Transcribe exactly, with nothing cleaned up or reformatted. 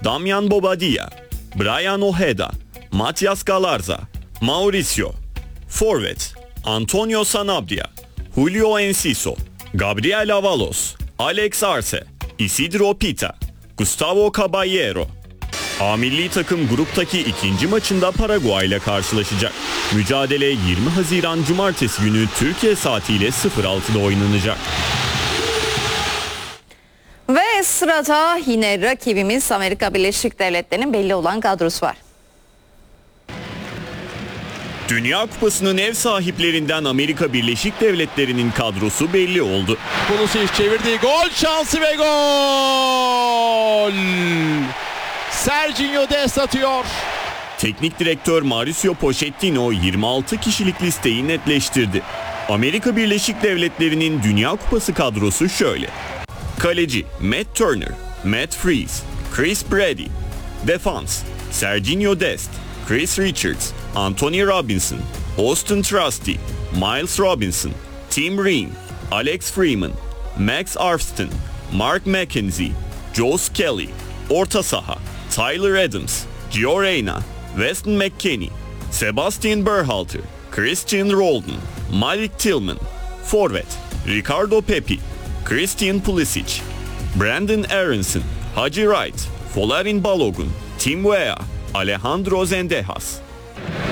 Damian Bobadilla, Brian Ojeda, Matias Galarza, Mauricio. Forvet: Antonio Sanabria, Julio Enciso, Gabriel Avalos, Alex Arce, Isidro Pita, Gustavo Caballero. A milli takım gruptaki ikinci maçında Paraguay ile karşılaşacak. Mücadele yirmi Haziran Cumartesi günü Türkiye saatiyle sıfır altıda oynanacak. Ve sırada yine rakibimiz Amerika Birleşik Devletleri'nin belli olan kadrosu var. Dünya Kupası'nın ev sahiplerinden Amerika Birleşik Devletleri'nin kadrosu belli oldu. Pulisic çevirdiği gol şansı ve gol! Sergio Dest atıyor. Teknik direktör Mauricio Pochettino yirmi altı kişilik listeyi netleştirdi. Amerika Birleşik Devletleri'nin Dünya Kupası kadrosu şöyle. Kaleci Matt Turner, Matt Freese, Chris Brady. Defans: Sergio Dest, Chris Richards, Anthony Robinson, Austin Trusty, Miles Robinson, Tim Ream, Alex Freeman, Max Arfston, Mark McKenzie, Joe Skelly. Orta saha: Tyler Adams, Gio Reyna, Weston McKennie, Sebastian Berhalter, Christian Roldan, Malik Tillman. Forvet: Ricardo Pepi, Christian Pulisic, Brandon Aronson, Haji Wright, Folarin Balogun, Tim Weah, Alejandro Zendejas.